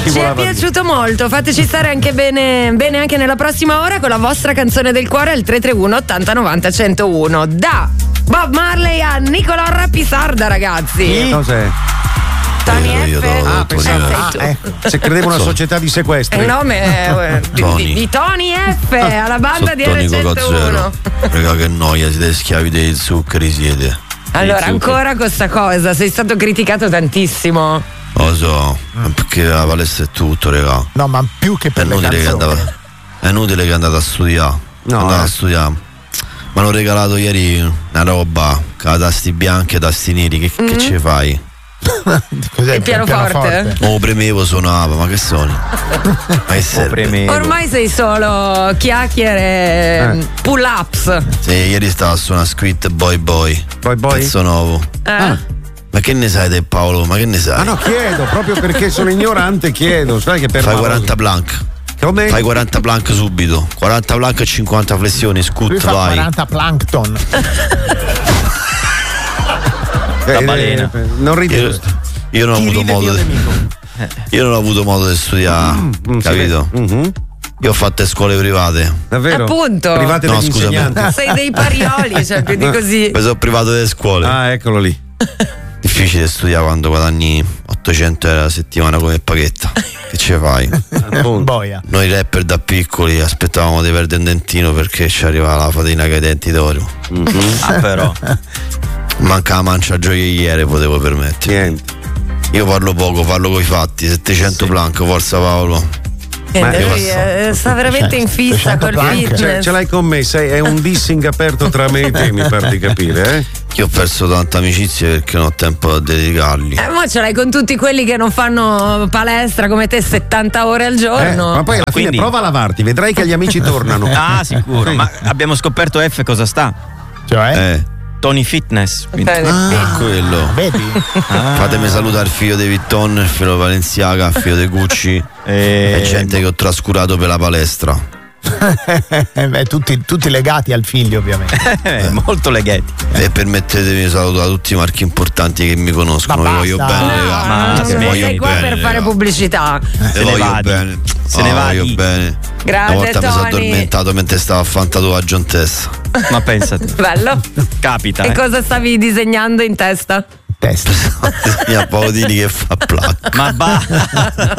scivolava. Ci è piaciuto molto, fateci stare anche bene anche nella prossima ora con la vostra canzone del cuore al 331 80 90 101. Da Bob Marley a Nicolò Rapisarda, ragazzi. Cos'è? Tony F. Pensavo. Se credevo una società di sequestri. Il nome di Tony F alla banda di R101. Raga, che noia, siete schiavi dei zuccheri, siete. Allora, ancora questa cosa, sei stato criticato tantissimo. Lo so, perché la palestra è tutto, raga. No, ma più che per le canzoni. È inutile che andate a studiare. Andate a studiare. Mi hanno regalato ieri una roba con tasti bianchi e tasti neri. Che ce fai? Cos'è il pianoforte? Oh, premevo, suonava, ma che sono? Ma che serve? Ormai sei solo chiacchiere, pull ups. Sì, ieri stavo a suonare Squid Boy. Pezzo nuovo. Ma che ne sai te, Paolo? Ma che ne sai? Ah no, chiedo, proprio perché sono ignorante, chiedo. Sai che per fai 40 plank. Come? Fai 40 plank subito. 40 plank e 50 flessioni, scut, vai. 40 plankton. La balena. Non ridi. Io non ho avuto modo io non ho avuto modo di studiare, capito? Io ho fatto scuole private. Davvero? Appunto. Private no, degli insegnanti. Sei dei parioli, cioè più di così. Mi sono privato delle scuole. Ah, eccolo lì. Difficile studiare quando guadagni 800 euro a settimana come paghetta. Che ce fai? Boia. Noi rapper da piccoli aspettavamo di perdere un dentino perché ci arrivava la fatina con i denti d'oro. Però manca la mancia gioielliere, potevo permettere. Niente. Io parlo poco, parlo coi fatti. 700 plank, forza Paolo. Sta veramente in fissa col fitness. Ce l'hai con me, è un dissing aperto tra me e te, mi pare di capire, eh? Io ho perso tante amicizie perché non ho tempo da dedicarli. Ma ce l'hai con tutti quelli che non fanno palestra come te 70 ore al giorno. Ma poi alla fine prova a lavarti, vedrai che gli amici tornano. Ah, sicuro. Ma abbiamo scoperto F cosa sta? Cioè? Tony Fitness. Quello. Vedi? Fatemi salutare il figlio di Vitton, il figlio di Balenciaga, il figlio di Gucci e gente che ho trascurato per la palestra. Tutti legati al figlio, ovviamente. Molto legati. E permettetemi di salutare tutti i marchi importanti che mi conoscono. Vi voglio bene, ma sei qua per fare pubblicità. Se voglio bene. Se ne va bene. Grande, una volta Tony. mi sono addormentato mentre stavo a fare un tatuaggio in testa. Ma pensate. Bello. Capita. E cosa stavi disegnando in testa? Testa. Mia Paolini che fa plac. Ma